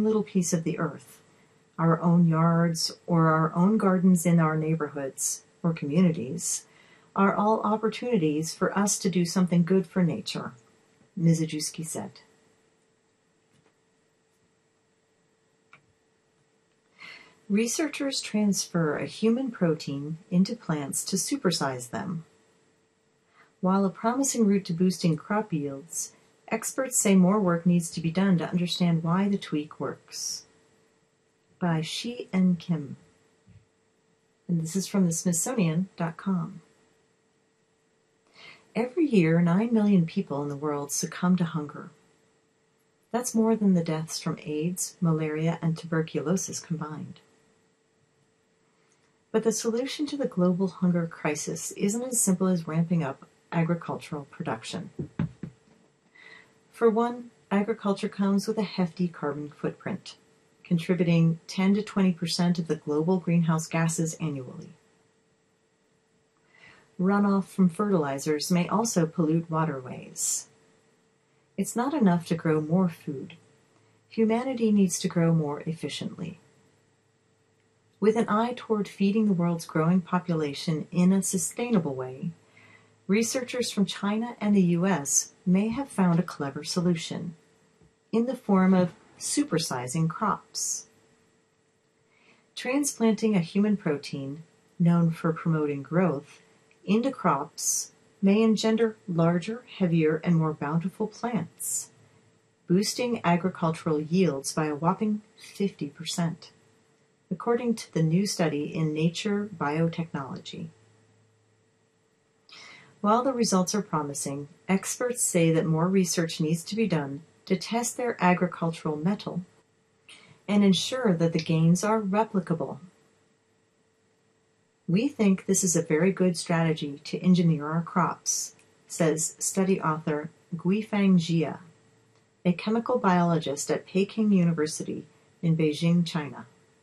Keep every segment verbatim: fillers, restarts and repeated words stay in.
little piece of the earth, our own yards or our own gardens in our neighborhoods or communities, are all opportunities for us to do something good for nature, Mizejewski said. Researchers transfer a human protein into plants to supersize them. While a promising route to boosting crop yields, experts say more work needs to be done to understand why the tweak works. By Shi N. Kim. And this is from the Smithsonian dot com. Every year, nine million people in the world succumb to hunger. That's more than the deaths from AIDS, malaria, and tuberculosis combined. But the solution to the global hunger crisis isn't as simple as ramping up agricultural production. For one, agriculture comes with a hefty carbon footprint, contributing ten to twenty percent of the global greenhouse gases annually. Runoff from fertilizers may also pollute waterways. It's not enough to grow more food. Humanity needs to grow more efficiently. With an eye toward feeding the world's growing population in a sustainable way, researchers from China and the U S may have found a clever solution in the form of supersizing crops. Transplanting a human protein, known for promoting growth, into crops may engender larger, heavier, and more bountiful plants, boosting agricultural yields by a whopping fifty percent. According to the new study in Nature Biotechnology. While the results are promising, experts say that more research needs to be done to test their agricultural mettle and ensure that the gains are replicable. We think this is a very good strategy to engineer our crops, says study author Guifang Jia, a chemical biologist at Peking University in Beijing, China.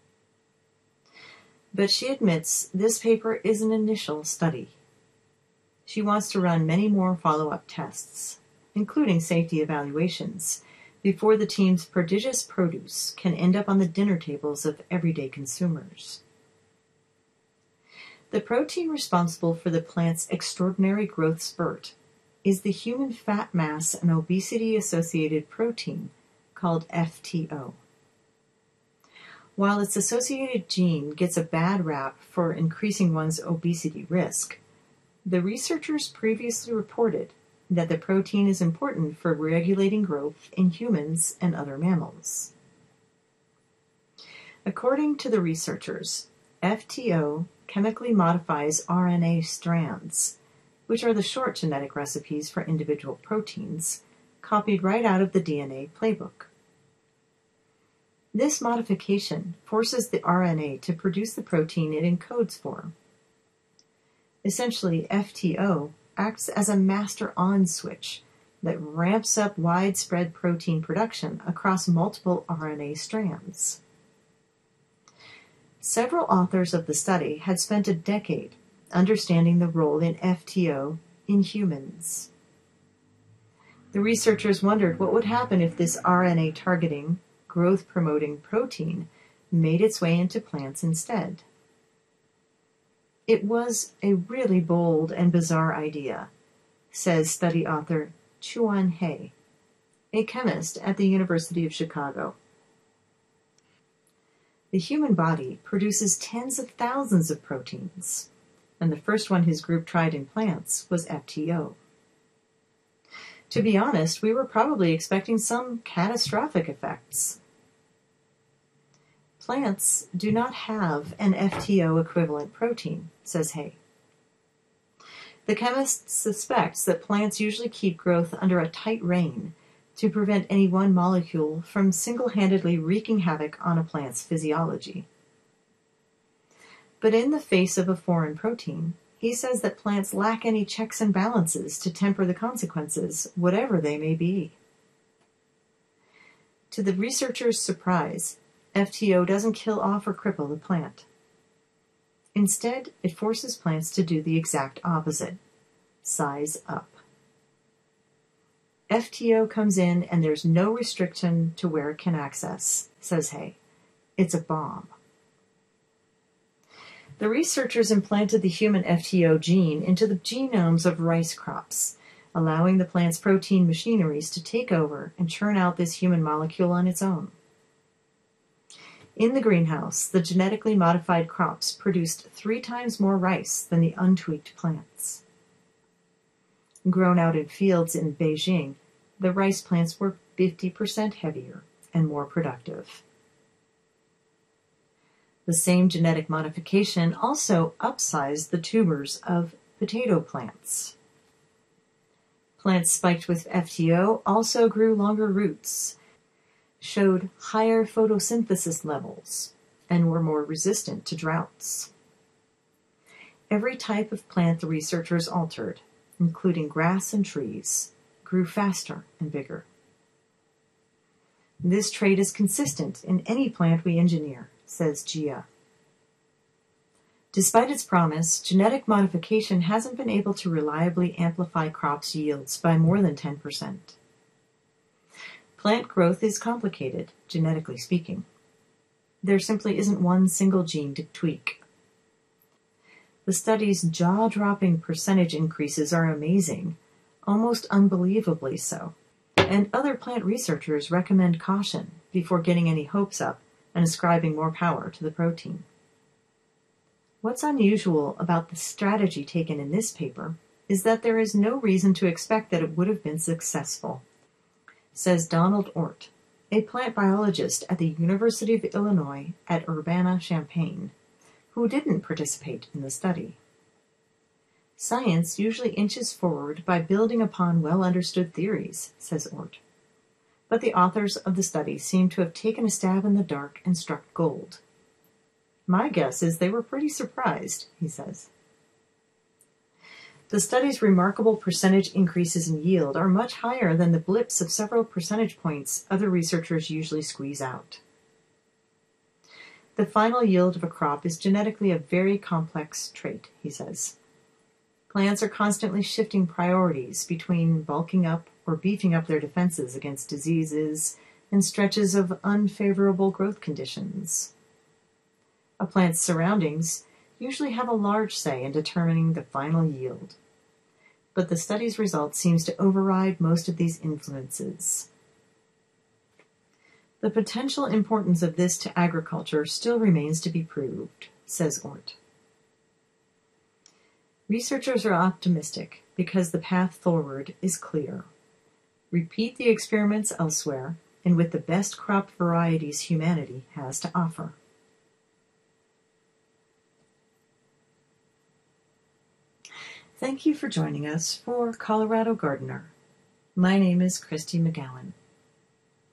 But she admits this paper is an initial study. She wants to run many more follow-up tests, including safety evaluations, before the team's prodigious produce can end up on the dinner tables of everyday consumers. The protein responsible for the plant's extraordinary growth spurt is the human fat mass and obesity-associated protein called F T O. While its associated gene gets a bad rap for increasing one's obesity risk, the researchers previously reported that the protein is important for regulating growth in humans and other mammals. According to the researchers, F T O chemically modifies R N A strands, which are the short genetic recipes for individual proteins, copied right out of the D N A playbook. This modification forces the R N A to produce the protein it encodes for. Essentially, F T O acts as a master-on switch that ramps up widespread protein production across multiple R N A strands. Several authors of the study had spent a decade understanding the role in F T O in humans. The researchers wondered what would happen if this R N A-targeting, growth-promoting protein made its way into plants instead. It was a really bold and bizarre idea, says study author Chuan He, a chemist at the University of Chicago. The human body produces tens of thousands of proteins, and the first one his group tried in plants was F T O. To be honest, we were probably expecting some catastrophic effects. Plants do not have an F T O equivalent protein, says Hay. The chemist suspects that plants usually keep growth under a tight rein to prevent any one molecule from single-handedly wreaking havoc on a plant's physiology. But in the face of a foreign protein, he says that plants lack any checks and balances to temper the consequences, whatever they may be. To the researchers' surprise, F T O doesn't kill off or cripple the plant. Instead, it forces plants to do the exact opposite: size up. F T O comes in and there's no restriction to where it can access, says Hay. It's a bomb. The researchers implanted the human F T O gene into the genomes of rice crops, allowing the plant's protein machineries to take over and churn out this human molecule on its own. In the greenhouse, the genetically modified crops produced three times more rice than the untweaked plants. Grown out in fields in Beijing, the rice plants were fifty percent heavier and more productive. The same genetic modification also upsized the tubers of potato plants. Plants spiked with F T O also grew longer roots, showed higher photosynthesis levels, and were more resistant to droughts. Every type of plant the researchers altered, including grass and trees, grew faster and bigger. This trait is consistent in any plant we engineer, says Jia. Despite its promise, genetic modification hasn't been able to reliably amplify crops' yields by more than ten percent. Plant growth is complicated, genetically speaking. There simply isn't one single gene to tweak. The study's jaw-dropping percentage increases are amazing, almost unbelievably so, and other plant researchers recommend caution before getting any hopes up and ascribing more power to the protein. What's unusual about the strategy taken in this paper is that there is no reason to expect that it would have been successful, says Donald Ort, a plant biologist at the University of Illinois at Urbana-Champaign, who didn't participate in the study. Science usually inches forward by building upon well-understood theories, says Ort. But the authors of the study seem to have taken a stab in the dark and struck gold. My guess is they were pretty surprised, he says. The study's remarkable percentage increases in yield are much higher than the blips of several percentage points other researchers usually squeeze out. The final yield of a crop is genetically a very complex trait, he says. Plants are constantly shifting priorities between bulking up or beefing up their defenses against diseases and stretches of unfavorable growth conditions. A plant's surroundings usually have a large say in determining the final yield, but the study's result seems to override most of these influences. The potential importance of this to agriculture still remains to be proved, says Ort. Researchers are optimistic because the path forward is clear. Repeat the experiments elsewhere and with the best crop varieties humanity has to offer. Thank you for joining us for Colorado Gardener. My name is Christy McGowan.